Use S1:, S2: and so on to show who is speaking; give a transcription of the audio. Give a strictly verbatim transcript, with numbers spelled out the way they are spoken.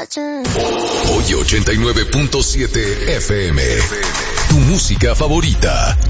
S1: watching.
S2: Hoy ochenta y nueve punto siete F M. Tu música favorita.